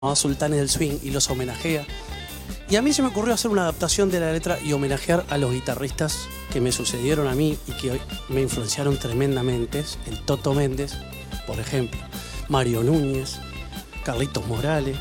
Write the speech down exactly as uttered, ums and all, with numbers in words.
a Sultanes del Swing y los homenajea. Y a mí se me ocurrió hacer una adaptación de la letra y homenajear a los guitarristas que me sucedieron a mí y que me influenciaron tremendamente. El Toto Méndez, por ejemplo, Mario Núñez, Carlitos Morales,